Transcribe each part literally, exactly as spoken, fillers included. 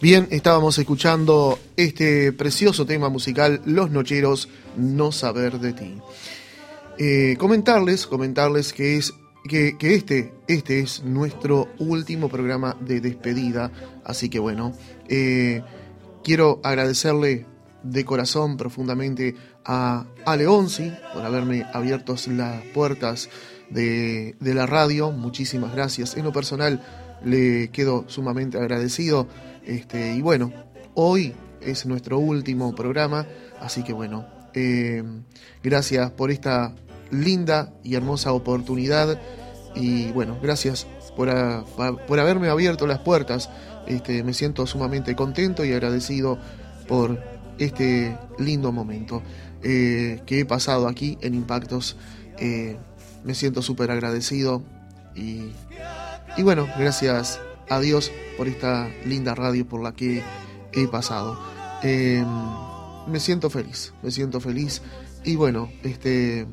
Bien, estábamos escuchando este precioso tema musical, Los Nocheros, No Saber de Ti. Eh, comentarles, comentarles que es que, que este, este es nuestro último programa de despedida, así que bueno, eh, quiero agradecerle de corazón profundamente a Ale Onzi por haberme abierto las puertas de, de la radio. Muchísimas gracias. En lo personal le quedo sumamente agradecido. Este, y bueno, hoy es nuestro último programa, así que bueno, eh, gracias por esta linda y hermosa oportunidad y bueno, gracias por, a, por haberme abierto las puertas. Este, me siento sumamente contento y agradecido por este lindo momento eh, que he pasado aquí en Impactos. Eh, me siento súper agradecido y, y bueno, gracias a Dios por esta linda radio por la que he pasado. Eh, me siento feliz, me siento feliz y bueno, este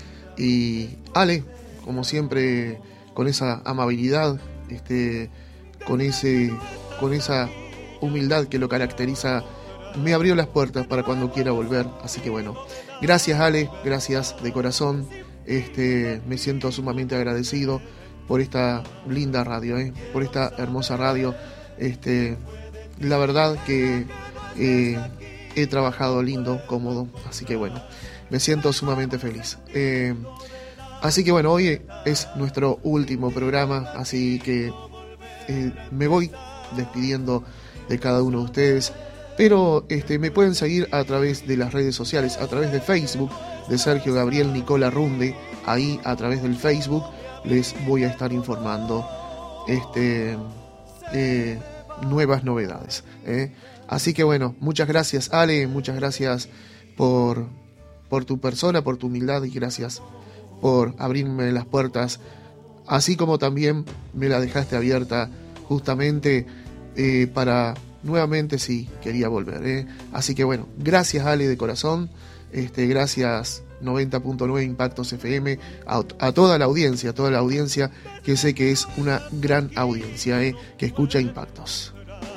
y Ale, como siempre, con esa amabilidad, este, con ese, con esa humildad que lo caracteriza, me abrió las puertas para cuando quiera volver. Así que bueno, gracias Ale, gracias de corazón. Este, me siento sumamente agradecido por esta linda radio, ¿eh? por esta hermosa radio. Este, la verdad que eh, he trabajado lindo, cómodo, así que bueno, me siento sumamente feliz. Eh, así que bueno, hoy es nuestro último programa, así que eh, me voy despidiendo de cada uno de ustedes. Pero este, me pueden seguir a través de las redes sociales, a través de Facebook, de Sergio Gabriel Nicola Runde. Ahí, a través del Facebook, les voy a estar informando este, eh, nuevas novedades. ¿eh? Así que bueno, muchas gracias Ale, muchas gracias por, por tu persona, por tu humildad y gracias por abrirme las puertas, así como también me la dejaste abierta justamente eh, para nuevamente si quería volver. ¿eh? Así que bueno, gracias Ale de corazón, este, gracias noventa punto nueve Impactos F M, a, a toda la audiencia, a toda la audiencia que sé que es una gran audiencia ¿eh? que escucha Impactos.